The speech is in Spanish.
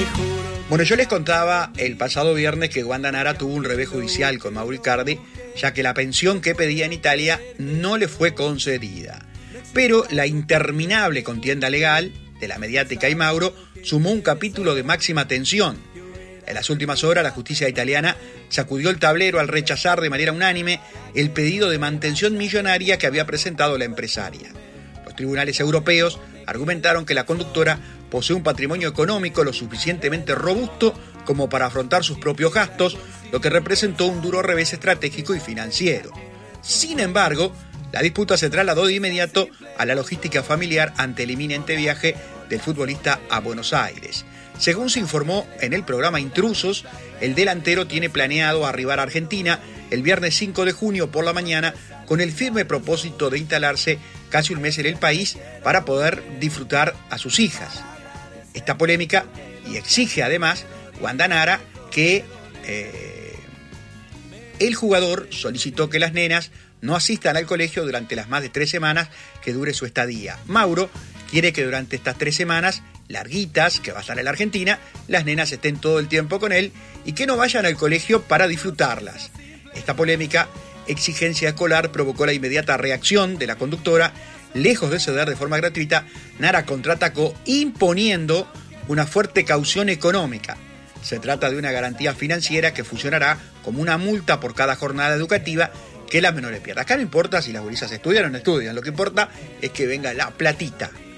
Bueno, yo les contaba el pasado viernes que Wanda Nara tuvo un revés judicial con Mauro Icardi, ya que la pensión que pedía en Italia no le fue concedida. Pero la interminable contienda legal de la mediática y Mauro sumó un capítulo de máxima tensión. En las últimas horas, la justicia italiana sacudió el tablero al rechazar de manera unánime el pedido de mantención millonaria que había presentado la empresaria. Los tribunales europeos argumentaron que la conductora posee un patrimonio económico lo suficientemente robusto como para afrontar sus propios gastos, lo que representó un duro revés estratégico y financiero. Sin embargo, la disputa se trasladó de inmediato a la logística familiar ante el inminente viaje del futbolista a Buenos Aires. Según se informó en el programa Intrusos, el delantero tiene planeado arribar a Argentina el viernes 5 de junio por la mañana con el firme propósito de instalarse casi un mes en el país para poder disfrutar a sus hijas. Esta polémica y exige además Wanda Nara que el jugador solicitó que las nenas no asistan al colegio durante las más de 3 semanas que dure su estadía. Mauro quiere que durante estas 3 semanas larguitas que va a estar en la Argentina, las nenas estén todo el tiempo con él y que no vayan al colegio para disfrutarlas. Esta polémica exigencia escolar provocó la inmediata reacción de la conductora. Lejos de ceder de forma gratuita, Nara contraatacó imponiendo una fuerte caución económica. Se trata de una garantía financiera que funcionará como una multa por cada jornada educativa que las menores pierdan. Acá no importa si las gurisas estudian o no estudian, lo que importa es que venga la platita.